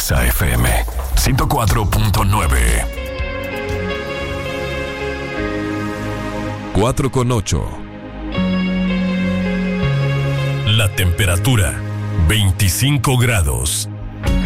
Exa FM 104.9. 4:08. La temperatura 25 grados.